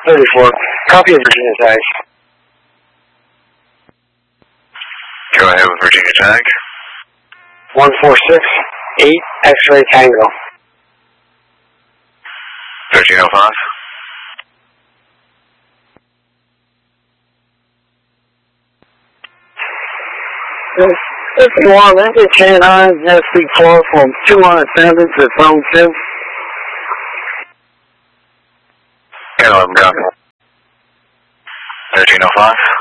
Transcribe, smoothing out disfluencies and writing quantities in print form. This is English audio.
34. Copy of Virginia tag. Go ahead with Virginia tag. 1468 X-ray Tango. 1305. If you want, let me change on SP4 from 207 to phone 2. Hello, I'm copy. 1305.